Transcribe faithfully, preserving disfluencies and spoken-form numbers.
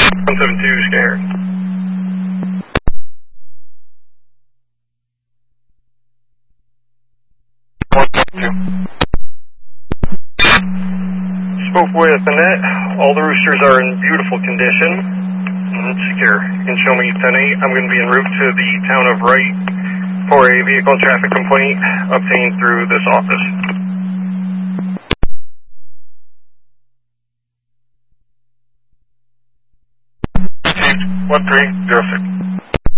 one seven two, scared. one seven two. Spoke with Annette. All the roosters are in beautiful condition. And secure. In show me ten eight. I'm going to be en route to the town of Wright for a vehicle and traffic complaint obtained through this office. one three zero six.